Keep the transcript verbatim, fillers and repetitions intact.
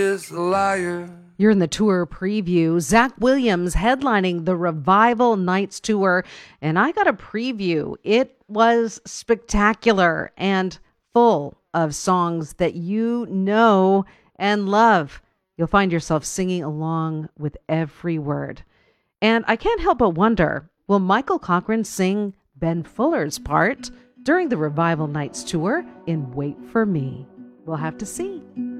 is a liar. You're in the tour preview. Zach Williams headlining the Revival Nights tour, and I got a preview. It was spectacular and full of songs that you know and love. You'll find yourself singing along with every word. And I can't help but wonder, will Michael Cochran sing Ben Fuller's part during the Revival Nights tour in Wait for Me? We'll have to see.